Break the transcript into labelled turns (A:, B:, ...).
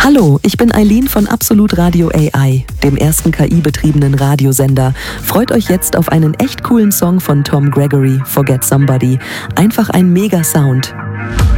A: Hallo, ich bin Eileen von Absolut Radio AI, dem ersten KI-betriebenen Radiosender. Freut euch jetzt auf einen echt coolen Song von Tom Gregory, Forget Somebody. Einfach ein Mega-Sound.